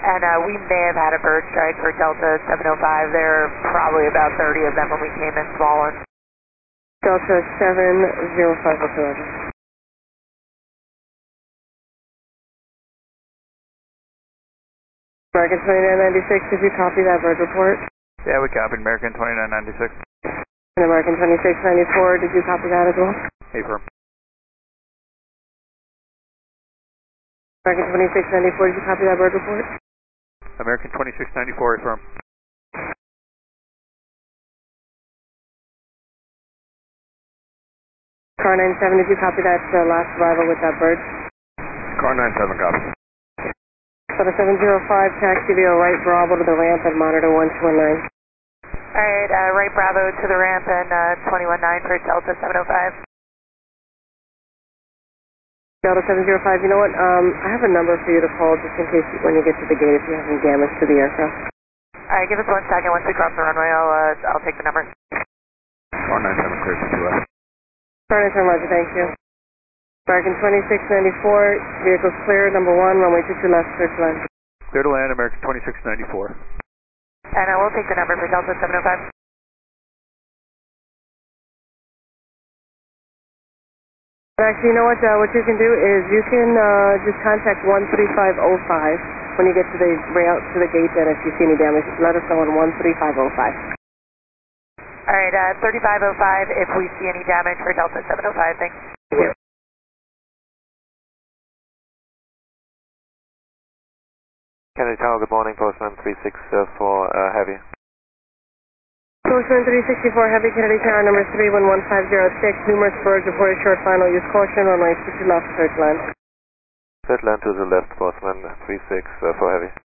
And we may have had a bird strike for Delta 705. There were probably about 30 of them when we came in, small ones. Delta 705, okay. American 2996, did you copy that bird report? Yeah, we copied American 2996. And American 2694, did you copy that as well? Affirm. American 2694, did you copy that bird report? American 2694, affirm. Car 97, did you copy that last arrival with that bird? Car 97, copy. Delta 705, taxi via right Bravo to the ramp and monitor 1219. Alright, right Bravo to the ramp and 219 for Delta 705. Delta 705, you know what, I have a number for you to call just in case when you get to the gate if you have any damage to the aircraft. Alright, give us 1 second. Once we cross the runway, I'll take the number. Car 97, clear for 2S. Car 97, roger, thank you. American 2694, vehicle's clear, number 1, runway 22 left, clear to land. Clear to land, American 2694. And I will take the number for Delta 705. Actually, you know what you can do is you can just contact 13505 when you get to the route to the gate, and if you see any damage, let us know on 13505. Alright, 3505 if we see any damage for Delta 705, thanks. Thank you. Kennedy Tower, good morning, Postman 364 Heavy. Postman 364 Heavy, Kennedy Tower, number 311-506, numerous birds reported short final, use caution, runway 22 left, clear to land. Clear to land to the left, Postman 364 Heavy.